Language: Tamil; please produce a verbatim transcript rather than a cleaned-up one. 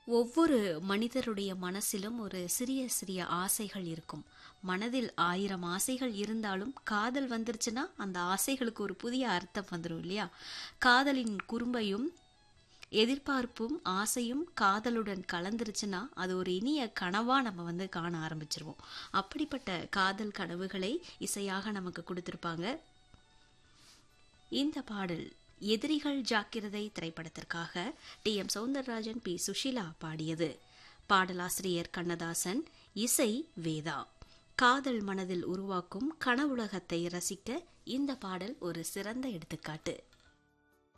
ஒவ்வொரு மனிதருடைய மனசிலும் ஒரு சிறிய சிறிய ஆசைகள் இருக்கும். மனதில் ஆயிரம் ஆசைகள் இருந்தாலும் காதல் வந்துருச்சுன்னா அந்த ஆசைகளுக்கு ஒரு புதிய அர்த்தம் வந்துடும் இல்லையா? காதலின் குறும்பையும் எதிர்பார்ப்பும் ஆசையும் காதலுடன் கலந்துருச்சுன்னா அது ஒரு இனிய கனவா நம்ம வந்து காண ஆரம்பிச்சிருவோம். அப்படிப்பட்ட காதல் கனவுகளை இசையாக நமக்கு கொடுத்திருப்பாங்க. இந்த பாடல் எதிரிகள் ஜாக்கிரதை திரைப்படத்திற்காக D M Soundararajan, B Sushila பாடியது. பாடலாசிரியர் கண்ணதாசன், இசை வேதா. காதல் மனதில் உருவாக்கும் கனவுலகத்தை ரசிக்க இந்த பாடல் ஒரு சிறந்த எடுத்துக்காட்டு.